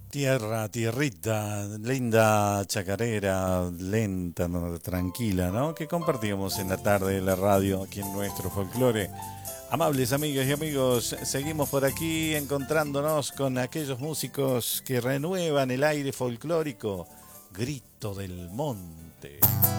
Tierra, tierrita, linda chacarera, lenta, ¿no? Tranquila, ¿no? Que compartíamos en la tarde de la radio aquí en nuestro folclore. Amables amigas y amigos, seguimos por aquí encontrándonos con aquellos músicos que renuevan el aire folclórico. Grito del Monte.